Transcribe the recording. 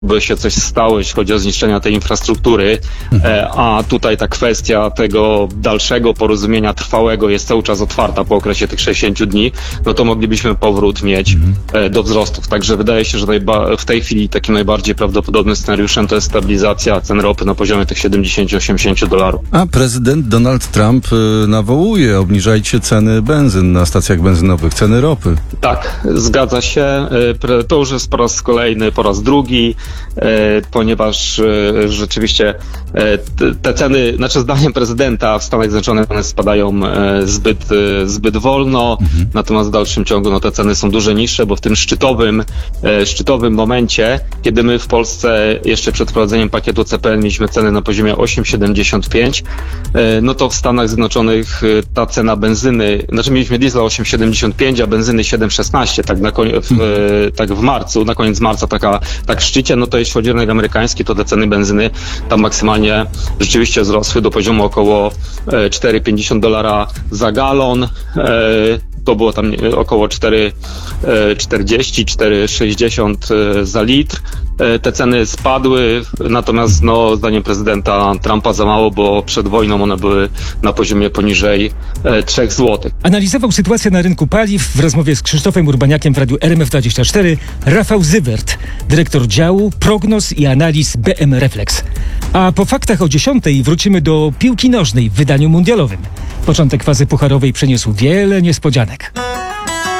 by się coś stało, jeśli chodzi o zniszczenia tej infrastruktury, a tutaj ta kwestia tego dalszego porozumienia trwałego jest cały czas otwarta po okresie tych 60 dni, no to moglibyśmy powrót mieć do wzrostów. Także wydaje się, że w tej chwili takim najbardziej prawdopodobnym scenariuszem to jest stabilizacja cen ropy na poziomie tych $70-80. A prezydent Donald Trump nawołuje: obniżajcie ceny benzyn na stacjach benzynowych, ceny ropy. Tak, zgadza się. To już jest po raz drugi, ponieważ rzeczywiście te ceny, zdaniem prezydenta w Stanach Zjednoczonych one spadają zbyt wolno, natomiast w dalszym ciągu te ceny są dużo niższe, bo w tym szczytowym momencie, kiedy my w Polsce jeszcze przed wprowadzeniem pakietu CPN mieliśmy ceny na poziomie 8,75, no to w Stanach Zjednoczonych ta cena benzyny, mieliśmy diesla 8,75, a benzyny 7,16, tak w marcu, na koniec marca tak w szczycie, no to jeśli chodzi o rynek amerykański, to te ceny benzyny tam maksymalnie rzeczywiście wzrosły do poziomu około $4,50 za galon. To było tam około 4,40, 4,60 za litr. Te ceny spadły, natomiast zdaniem prezydenta Trumpa za mało, bo przed wojną one były na poziomie poniżej 3 zł. Analizował sytuację na rynku paliw w rozmowie z Krzysztofem Urbaniakiem w Radiu RMF24 Rafał Zywert, dyrektor działu prognoz i analiz BM Reflex. A po faktach o 10:00 wrócimy do piłki nożnej w wydaniu mundialowym. Początek fazy pucharowej przyniósł wiele niespodzianek.